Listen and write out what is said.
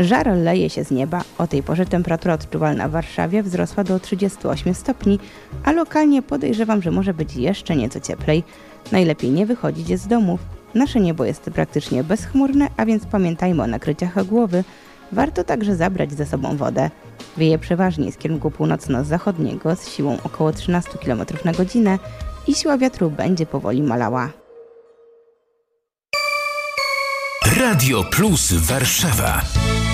Żar leje się z nieba. O tej porze temperatura odczuwalna w Warszawie wzrosła do 38 stopni, a lokalnie podejrzewam, że może być jeszcze nieco cieplej. Najlepiej nie wychodzić z domów. Nasze niebo jest praktycznie bezchmurne, a więc pamiętajmy o nakryciach głowy. Warto także zabrać ze sobą wodę. Wieje przeważnie z kierunku północno-zachodniego z siłą około 13 km na godzinę i siła wiatru będzie powoli malała. Radio Plus Warszawa.